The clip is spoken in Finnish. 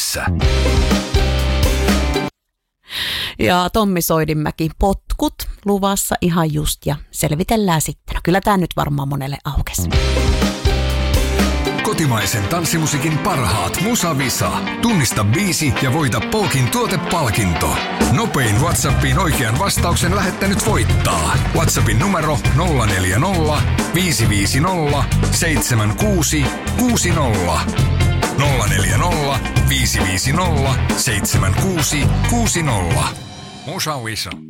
edessä. Ja Tommi Soidinmäki, potkut luvassa ihan just ja selvitellään sitten. No kyllä tämä nyt varmaan monelle aukesi. Kotimaisen tanssimusiikin parhaat Musavisa. Tunnista biisi ja voita Polkin tuotepalkinto. Nopein WhatsAppiin oikean vastauksen lähettänyt voittaa. WhatsAppin numero 040 550 7660. 040 550 7660. Musavisa.